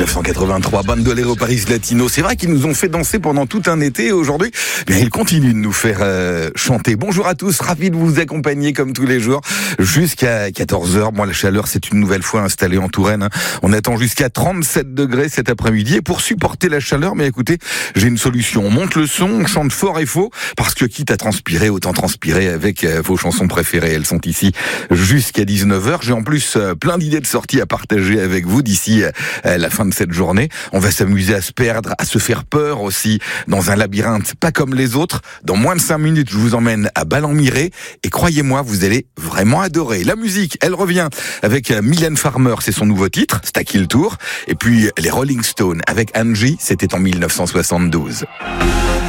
1983, Bandolero Paris Latino. C'est vrai qu'ils nous ont fait danser pendant tout un été et aujourd'hui, bien, ils continuent de nous faire chanter. Bonjour à tous, ravi de vous accompagner comme tous les jours jusqu'à 14h. Moi, la chaleur s'est une nouvelle fois installée en Touraine. On attend jusqu'à 37 degrés cet après-midi et pour supporter la chaleur, mais écoutez, j'ai une solution. On monte le son, on chante fort et faux parce que quitte à transpirer, autant transpirer avec vos chansons préférées. Elles sont ici jusqu'à 19h. J'ai en plus plein d'idées de sorties à partager avec vous d'ici la fin de cette journée. On va s'amuser à se perdre, à se faire peur aussi dans un labyrinthe pas comme les autres. Dans moins de 5 minutes, je vous emmène à Ballon-Miré et croyez-moi, vous allez vraiment adorer. La musique, elle revient avec Mylène Farmer, c'est son nouveau titre, c'est à qui le tour. Et puis les Rolling Stones avec Angie, c'était en 1972.